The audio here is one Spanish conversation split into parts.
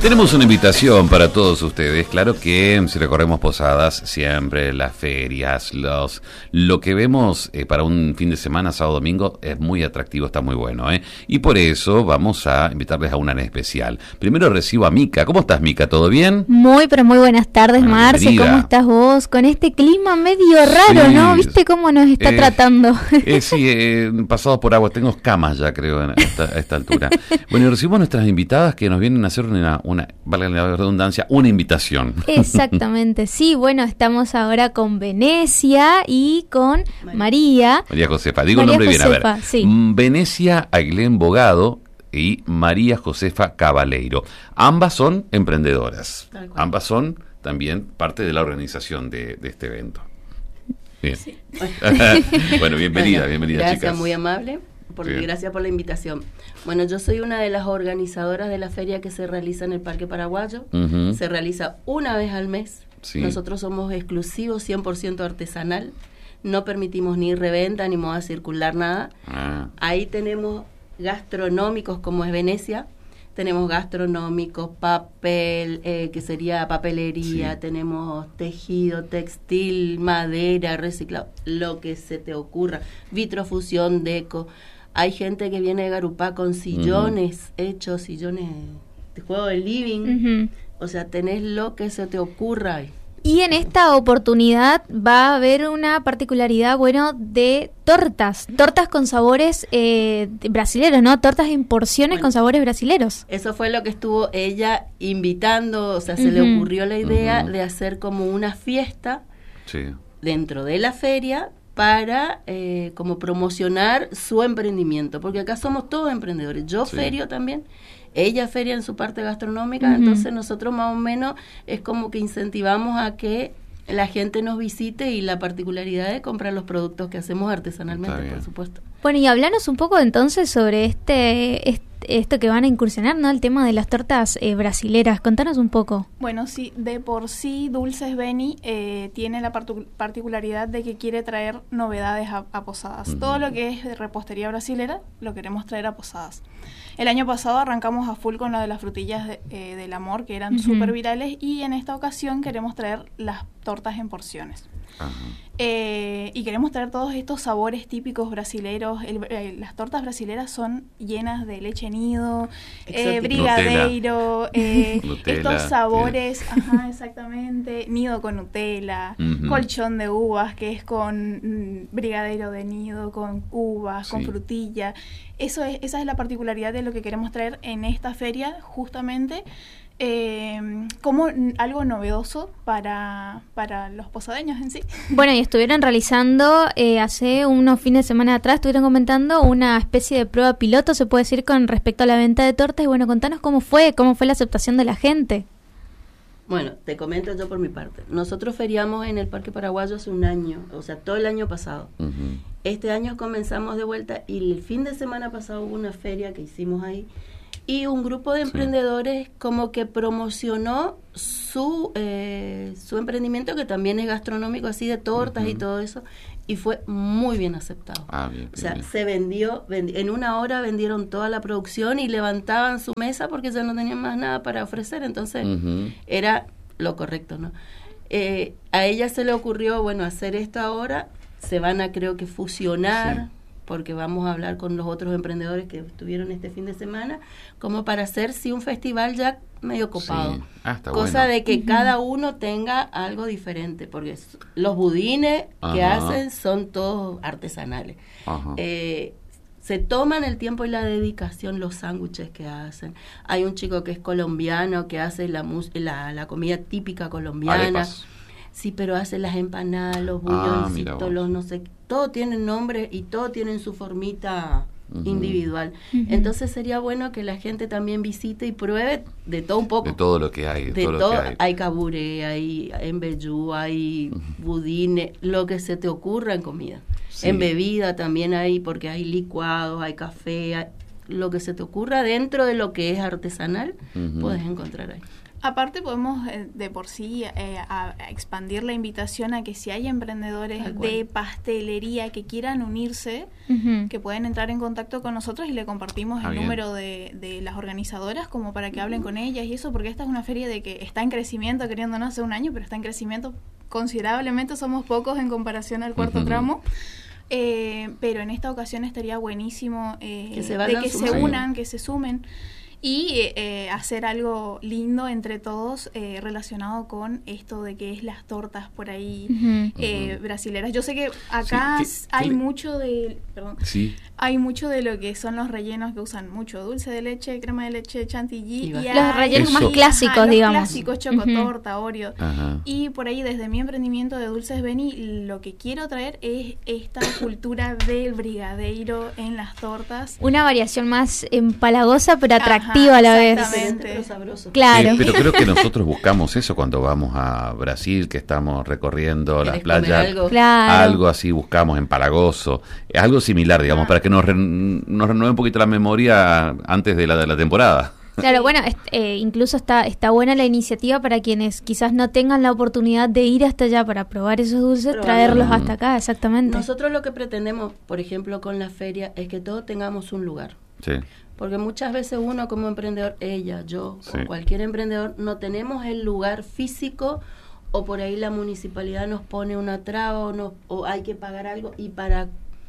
Tenemos una invitación para todos ustedes. Claro que si recorremos Posadas, siempre las ferias, lo que vemos para un fin de semana, sábado, domingo, es muy atractivo, está muy bueno, ¿eh? Y por eso vamos a invitarles a una en especial. Primero recibo a Mica. ¿Cómo estás, Mica? ¿Todo bien? Muy, pero muy buenas tardes, Marce. Bienvenida. ¿Cómo estás vos? Con este clima medio raro, Sí. ¿no? ¿Viste cómo nos está tratando? Sí, pasados por agua. Tengo camas ya, creo, a esta altura. Bueno, y recibimos nuestras invitadas que nos vienen a hacer valga la redundancia, una invitación. Exactamente, sí, bueno, estamos ahora con Venecia y con María. María Josefa, digo María el nombre bien, a ver. Sí. Venecia Ailén Bogado y María Josefa Cabaleiro. Ambas son emprendedoras. Ambas son también parte de la organización de este evento. Bien. Sí. Bueno, bienvenida, gracias, chicas. muy amable. Gracias por la invitación. Bueno, yo soy una de las organizadoras de la feria que se realiza en el Parque Paraguayo. Uh-huh. Se realiza una vez al mes. Sí. Nosotros somos exclusivos, 100% artesanal. No permitimos ni reventa, ni moda circular, nada. Ahí tenemos gastronómicos, como es Venecia. Tenemos gastronómicos, papel, que sería papelería, sí. Tenemos tejido, textil, madera, reciclado, lo que se te ocurra, vitrofusión, deco. Hay gente que viene de Garupá con sillones hechos, sillones de juego de living. O sea, tenés lo que se te ocurra ahí. Y en esta oportunidad va a haber una particularidad, bueno, de tortas con sabores brasileros, ¿no? Tortas en porciones con sabores brasileros. Eso fue lo que estuvo ella invitando, o sea, se le ocurrió la idea de hacer como una fiesta dentro de la feria para como promocionar su emprendimiento, porque acá somos todos emprendedores. Yo ferio también. Ella feria en su parte gastronómica, entonces nosotros más o menos es como que incentivamos a que la gente nos visite y la particularidad de comprar los productos que hacemos artesanalmente, por supuesto. Bueno, y hablanos un poco entonces sobre esto que van a incursionar, ¿no? El tema de las tortas brasileras. Contanos un poco. Bueno, sí, de por sí Dulces Beni tiene la particularidad de que quiere traer novedades a Posadas. Todo lo que es de repostería brasilera lo queremos traer a Posadas. El año pasado arrancamos a full con lo de las frutillas del amor, que eran súper virales, y en esta ocasión queremos traer las tortas en porciones. Y queremos traer todos estos sabores típicos brasileros. Las tortas brasileras son llenas de leche nido, brigadeiro, estos sabores, exactamente, nido con Nutella, colchón de uvas, que es con brigadeiro de nido, con uvas, con frutilla. Esa es la particularidad de lo que queremos traer en esta feria, justamente. Como algo novedoso para los posadeños en sí. Bueno, y estuvieron realizando hace unos fines de semana atrás, estuvieron comentando una especie de prueba piloto, se puede decir, con respecto a la venta de tortas. Y bueno, contanos cómo fue la aceptación de la gente. Bueno, te comento yo por mi parte. Nosotros feriamos en el Parque Paraguayo hace un año, o sea, todo el año pasado. Este año comenzamos de vuelta y el fin de semana pasado hubo una feria que hicimos ahí. Y un grupo de emprendedores como que promocionó su emprendimiento, que también es gastronómico, así de tortas y todo eso, y fue muy bien aceptado. Bien, o sea, se vendió, en una hora vendieron toda la producción y levantaban su mesa porque ya no tenían más nada para ofrecer, entonces era lo correcto, ¿no? A ella se le ocurrió, bueno, hacer esto ahora, se van a, creo que, fusionar, porque vamos a hablar con los otros emprendedores que estuvieron este fin de semana, como para hacer un festival ya medio copado. Cosa de que cada uno tenga algo diferente, porque los budines que hacen son todos artesanales. Se toman el tiempo y la dedicación los sándwiches que hacen. Hay un chico que es colombiano que hace la comida típica colombiana. Arepas. Sí, pero hace las empanadas, los bulloncitos, los no sé, todo tiene nombre y todo tiene su formita individual. Entonces sería bueno que la gente también visite y pruebe de todo un poco. De todo lo que hay. De todo, hay cabure, hay embellú, hay budines, lo que se te ocurra en comida. En bebida también hay, porque hay licuados, hay café, lo que se te ocurra dentro de lo que es artesanal, puedes encontrar ahí. Aparte podemos de por sí a expandir la invitación a que si hay emprendedores de pastelería que quieran unirse, que pueden entrar en contacto con nosotros y le compartimos el número de las organizadoras como para que hablen con ellas y eso, porque esta es una feria de que está en crecimiento, queriendo no hace un año, pero está en crecimiento considerablemente, somos pocos en comparación al cuarto tramo. Pero en esta ocasión estaría buenísimo que se unan, que se sumen y hacer algo lindo entre todos relacionado con esto de que es las tortas por ahí brasileras. Yo sé que acá hay mucho de hay mucho de lo que son los rellenos que usan mucho dulce de leche, crema de leche, chantilly y los rellenos más clásicos, digamos. Clásicos, chocotorta, Oreo. Y por ahí desde mi emprendimiento de Dulces Beni lo que quiero traer es esta cultura del brigadeiro en las tortas. Una variación más empalagosa pero atractiva a la vez. Pero sabroso. Claro. Pero creo que nosotros buscamos eso cuando vamos a Brasil, que estamos recorriendo las playas. Algo así buscamos, empalagoso. Algo similar, digamos, para que nos renueve un poquito la memoria antes de la temporada. Claro, bueno, incluso está buena la iniciativa para quienes quizás no tengan la oportunidad de ir hasta allá para probar esos dulces, traerlos hasta acá, exactamente. Nosotros lo que pretendemos, por ejemplo, con la feria, es que todos tengamos un lugar. Sí. Porque muchas veces uno como emprendedor, ella, yo, o cualquier emprendedor, no tenemos el lugar físico o por ahí la municipalidad nos pone una traba o hay que pagar algo y para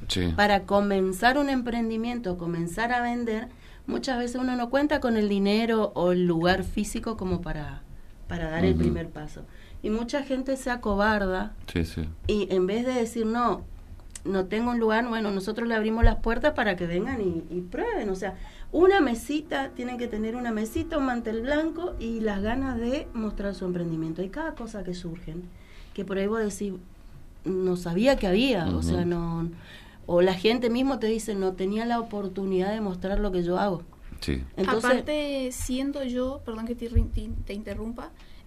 comenzar un emprendimiento, comenzar a vender, muchas veces uno no cuenta con el dinero o el lugar físico como para dar el primer paso. Y mucha gente se acobarda y en vez de decir no tengo un lugar, bueno, nosotros le abrimos las puertas para que vengan y prueben. O sea, una mesita, tienen que tener una mesita, un mantel blanco y las ganas de mostrar su emprendimiento. Hay cada cosa que surgen, que por ahí vos decís, no sabía que había, o sea, no... O la gente mismo te dice, no tenía la oportunidad de mostrar lo que yo hago. Sí. Entonces, aparte, siento yo, perdón que te interrumpa,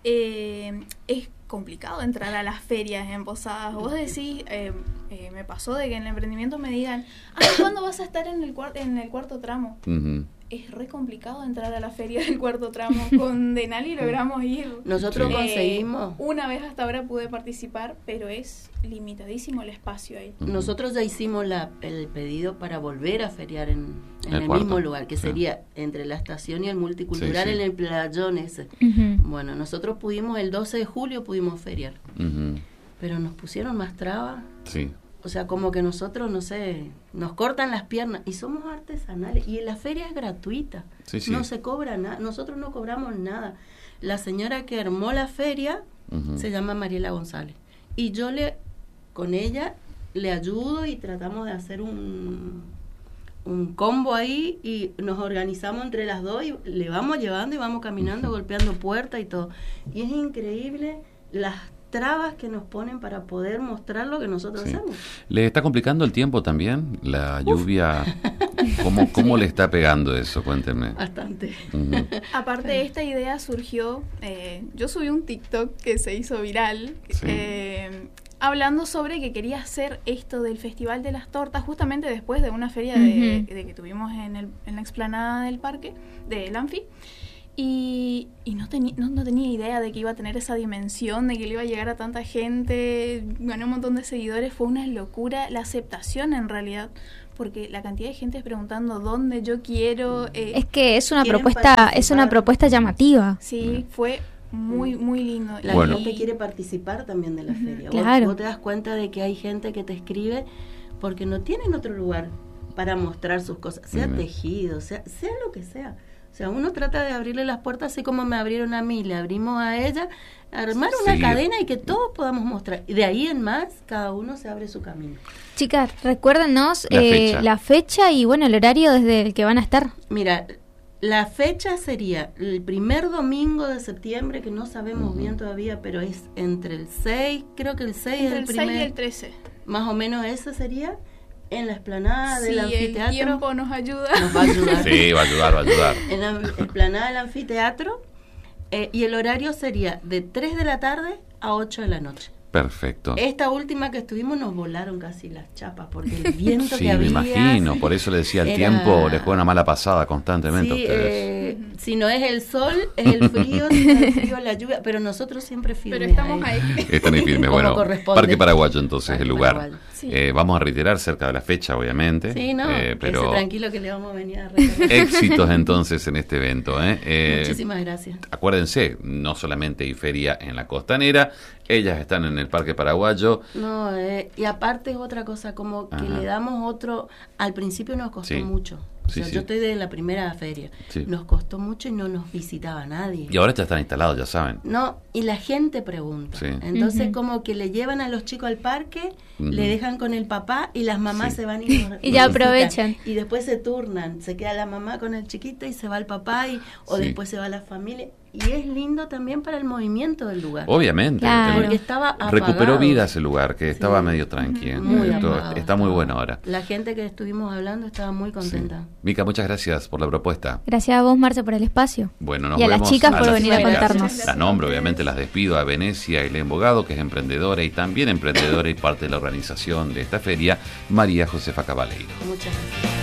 es complicado entrar a las ferias en Posadas. Vos decís, me pasó de que en el emprendimiento me digan, ¿cuándo vas a estar en el cuarto tramo? Es re complicado entrar a la feria del cuarto tramo. Con Denali logramos ir. Nosotros conseguimos. Una vez hasta ahora pude participar, pero es limitadísimo el espacio ahí. Nosotros ya hicimos el pedido para volver a feriar en el mismo lugar, que sería entre la estación y el multicultural en el playón ese. Bueno, nosotros pudimos, el 12 de julio pudimos feriar. Pero nos pusieron más trabas. Sí. O sea, como que nosotros, no sé, nos cortan las piernas y somos artesanales y la feria es gratuita, no se cobra nada, nosotros no cobramos nada. La señora que armó la feria se llama Mariela González y yo con ella le ayudo y tratamos de hacer un combo ahí y nos organizamos entre las dos y le vamos llevando y vamos caminando, golpeando puertas y todo. Y es increíble las trabas que nos ponen para poder mostrar lo que nosotros hacemos. ¿Le está complicando el tiempo también? ¿La lluvia? ¿Cómo le está pegando eso? Cuénteme. Bastante. Aparte, esta idea surgió, yo subí un TikTok que se hizo viral, hablando sobre que quería hacer esto del Festival de las Tortas, justamente después de una feria de que tuvimos en la explanada del parque, del Anfi. Y no tenía idea de que iba a tener esa dimensión, de que le iba a llegar a tanta gente, gané un montón de seguidores, fue una locura la aceptación en realidad, porque la cantidad de gente preguntando dónde yo quiero... es que es una propuesta llamativa. Sí, fue muy, muy lindo. La gente quiere participar también de la feria. Claro. Vos te das cuenta de que hay gente que te escribe porque no tienen otro lugar para mostrar sus cosas, sea tejido, sea lo que sea. O sea, uno trata de abrirle las puertas así como me abrieron a mí, le abrimos a ella, armar una cadena y que todos podamos mostrar. Y de ahí en más, cada uno se abre su camino. Chicas, recuérdenos la fecha y bueno, el horario desde el que van a estar. Mira, la fecha sería el primer domingo de septiembre, que no sabemos bien todavía, pero es entre el 6, creo que el 6 entre es el primer. El 6 y el 13. Más o menos ese sería. En la explanada del anfiteatro. Sí, el tiempo nos ayuda. Nos va a ayudar. Sí, va a ayudar. En la explanada del anfiteatro. Y el horario sería de 3 de la tarde a 8 de la noche. Perfecto. Esta última que estuvimos nos volaron casi las chapas porque el viento Sí, que había... me imagino, por eso le decía, el tiempo les juega una mala pasada constantemente a ustedes. Si no es el sol, es el frío, si no es el frío, la lluvia, pero nosotros siempre firmes. Pero estamos ahí. Están ahí firmes. Como Bueno, corresponde. Parque Paraguayo entonces, Parque el lugar. Paraguayo. Sí. Vamos a reiterar cerca de la fecha, obviamente. Sí, no, pero quédese tranquilo que le vamos a venir a recorrer. éxitos entonces en este evento. Muchísimas gracias. Acuérdense, no solamente hay feria en la costanera, ellas están en el Parque Paraguayo. No, y aparte es otra cosa, como que Ajá. le damos otro, al principio nos costó Sí. mucho. O Sí, sea, sí. yo estoy de la primera feria. Sí. Nos costó mucho y no nos visitaba nadie. Y ahora ya están instalados, ya saben. No, y la gente pregunta. Sí. Entonces, Ujú. como que le llevan a los chicos al parque, Ujú. le dejan con el papá y las mamás Sí. se van y Y ya visitan. aprovechan. Y después se turnan. Se queda la mamá con el chiquito y se va el papá o Sí. después se va la familia. Y es lindo también para el movimiento del lugar. Obviamente. Claro. Porque estaba apagado. Recuperó vida ese lugar, que estaba Sí. medio tranqui. Muy Esto apagado. está muy bueno ahora. La gente que estuvimos hablando estaba muy contenta. Sí. Mica, muchas gracias por la propuesta. Gracias a vos, Marce, por el espacio. Bueno, nos Y a las vemos chicas por las venir a chicas. contarnos. Las nombro, obviamente las despido a Venecia Ailén Bogado, que es emprendedora y también emprendedora y parte de la organización de esta feria, María Josefa Cabaleiro. Muchas gracias.